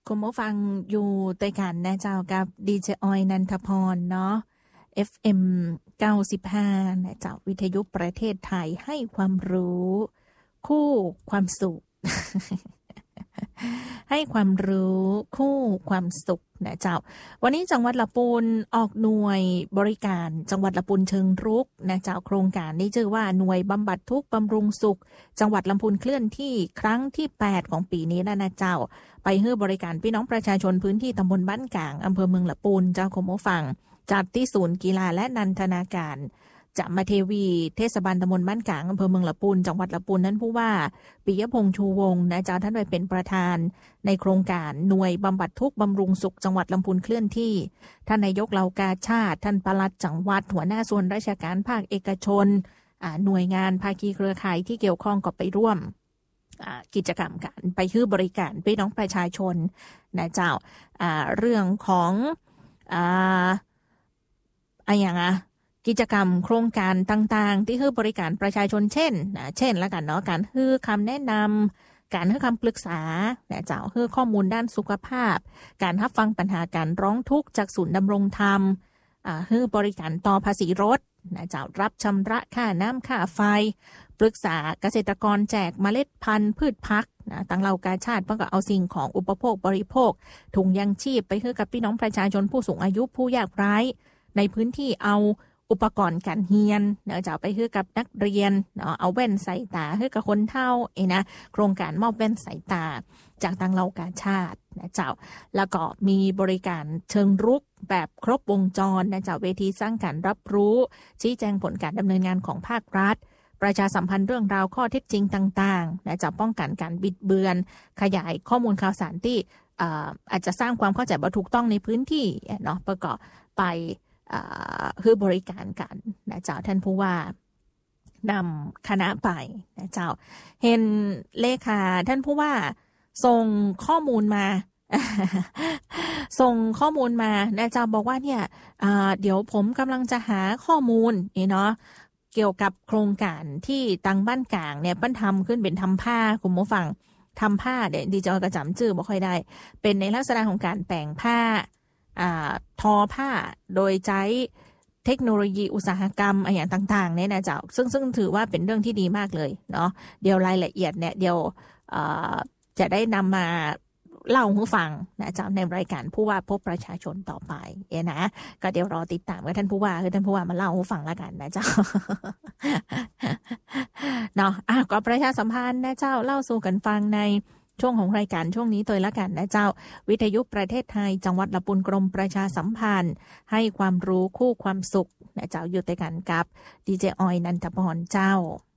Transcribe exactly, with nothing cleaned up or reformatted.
คุณผู้ฟังอยู่ด้วยกันนะเจ้ากับดีเจออยนันทพรเนาะ เอฟ เอ็ม เก้าสิบห้านะเจ้าวิทยุประเทศไทยให้ความรู้คู่ความสุข ให้ความรู้คู่ความสุขนะเจ้าวันนี้จังหวัดลำพูนออกหน่วยบริการจังหวัดลำพูนเชิงรุกนะเจ้าโครงการนี้ชื่อว่าหน่วยบำบัดทุกข์บำรุงสุขจังหวัดลำพูนเคลื่อนที่ครั้งที่แปดของปีนี้แล้วนะเจ้าไปให้บริการพี่น้องประชาชนพื้นที่ตำบลบ้านกลางอำเภอเมืองลำพูนเจ้าคุณผู้ฟังจัดที่ศูนย์กีฬาและนันทนาการจามเทวีเทศบาลตำบลบ้านกลางอำเภอเมืองลำพูนจังหวัดลำพูนนั้นผู้ว่าปิยพงษ์ชูวงศ์นะเจ้าท่านไปเป็นประธานในโครงการหน่วยบำบัดทุกข์บำรุงสุขจังหวัดลำพูนเคลื่อนที่ท่านนายกเหล่ากาชาติท่านปลัดจังหวัดหัวหน้าส่วนราชการภาคเอกชนหน่วยงานภาคีเครือข่ายที่เกี่ยวข้องก็ไปร่วมกิจกรรมการไปคือบริการพี่น้องประชาชนนะเจ้าเรื่องของอ่าอะไรอย่างอ่ะกิจกรรมโครงการต่างๆที่คือบริการประชาชนเช่นนะเช่นละกันเนาะการให้คำแนะนำการให้คำปรึกษานะเจ้าให้ข้อมูลด้านสุขภาพการรับฟังปัญหาการร้องทุกข์จากศูนย์ดำรงธรรมอ่าให้บริการต่อภาษีรถนะเจ้ารับชำระค่าน้ำค่าไฟปรึกษาเกษตรกรแจกเมล็ดพันธุ์พืชพักนะตั้งเหล่ากาชาติเพื่อก็เอาสิ่งของอุปโภคบริโภคถุงยังชีพไปให้กับพี่น้องประชาชนผู้สูงอายุผู้ยากไร้ในพื้นที่เอาอุปกรณ์การเรียนเนาะจะเอาไปให้กับนักเรียนเนาะเอาแว่นสายตาให้กับคนเฒ่าเองนะโครงการมอบแว่นสายตาจากทางเหล่ากาชาตินะเจ้าแล้วก็มีบริการเชิงรุกแบบครบวงจรนะเจ้าเวทีสร้างการรับรู้ชี้แจงผลการดำเนินงานของภาครัฐประชาสัมพันธ์เรื่องราวข้อเท็จจริงต่างๆนะจะป้องกันการบิดเบือนขยายข้อมูลข่าวสารที่อาจจะสร้างความเข้าใจบ่ถูกต้องในพื้นที่เนาะประกอบไปคือบริการกันนะเจ้าท่านผู้ว่านำคณะไปนะเจ้าเห็นเลขาท่านผู้ว่าส่งข้อมูลมาส่งข้อมูลมานะเจ้าบอกว่าเนี่ยเดี๋ยวผมกำลังจะหาข้อมูลเนาะเกี่ยวกับโครงการที่ตังบ้านกลางเนี่ยปั้นทำขึ้นเป็นทำผ้าคุณผู้ฟังทำผ้าเดี๋ยวดีจอกระจำจื่อบ่ค่อยได้เป็นในลักษณะของการแปลงผ้าทอผ้าโดยใช้เทคโนโลยีอุตสาหกรรมอะไรอย่างต่างๆเนี่ยนะเจ้าซึ่งซึ่งถือว่าเป็นเรื่องที่ดีมากเลยเนาะเดี๋ยวรายละเอียดเนี่ยเดี๋ยวจะได้นำมาเล่าให้ฟังนะเจ้าในรายการผู้ว่าพบประชาชนต่อไปเอ๋นะก็เดี๋ยวรอติดตามกับท่านผู้ว่าคือท่านผู้ว่ามาเล่าให้ฟังแล้วกันนะเจ้า เนาะอ่ะก็ประชาสัมพันธ์นะเจ้าเล่าสู่กันฟังในช่วงของรายการช่วงนี้ตัวละกันนะเจ้าวิทยุประเทศไทยจังหวัดลำพูนกรมประชาสัมพันธ์ให้ความรู้คู่ความสุขนะเจ้าอยู่ด้วยกันกับดีเจออยนันทพรเจ้า